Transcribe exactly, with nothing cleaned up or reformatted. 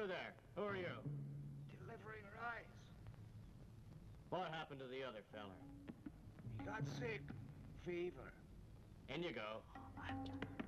You there, who are you? Delivering rice. What happened to the other feller? He got sick. Fever. In you go.